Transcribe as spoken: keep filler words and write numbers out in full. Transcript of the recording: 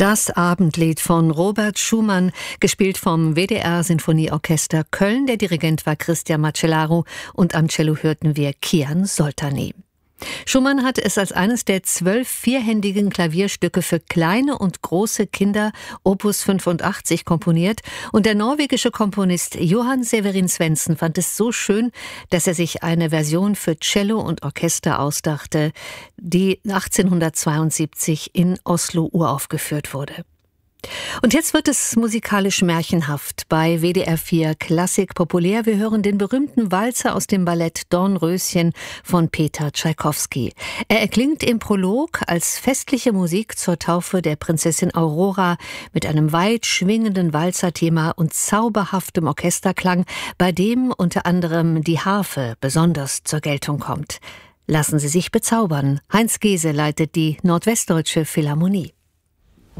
Das Abendlied von Robert Schumann, gespielt vom W D R-Sinfonieorchester Köln. Der Dirigent war Christian Macellaro und am Cello hörten wir Kian Soltani. Schumann hat es als eines der zwölf vierhändigen Klavierstücke für kleine und große Kinder Opus fünfundachtzig komponiert und der norwegische Komponist Johan Severin Svendsen fand es so schön, dass er sich eine Version für Cello und Orchester ausdachte, die achtzehnhundertzweiundsiebzig in Oslo uraufgeführt wurde. Und jetzt wird es musikalisch märchenhaft bei W D R vier Klassik populär. Wir hören den berühmten Walzer aus dem Ballett Dornröschen von Peter Tschaikowski. Er erklingt im Prolog als festliche Musik zur Taufe der Prinzessin Aurora mit einem weit schwingenden Walzerthema und zauberhaftem Orchesterklang, bei dem unter anderem die Harfe besonders zur Geltung kommt. Lassen Sie sich bezaubern. Heinz Gese leitet die Nordwestdeutsche Philharmonie.